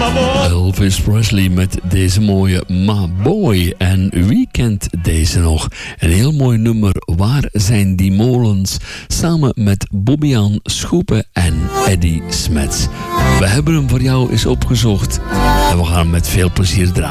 Elvis Presley met deze mooie Ma Boy. En wie kent deze nog? Een heel mooi nummer, Waar zijn die molens? Samen met Bobby-Jan Schoepen en Eddie Smets. We hebben hem voor jou eens opgezocht. En we gaan hem met veel plezier draaien.